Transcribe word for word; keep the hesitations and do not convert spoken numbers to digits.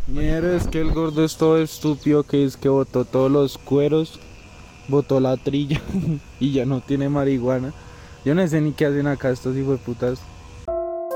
Mierda, es que el gordo es todo estúpido que es que botó todos los cueros, botó la trilla y ya no tiene marihuana. Yo no sé ni qué hacen acá estos hijos de putas.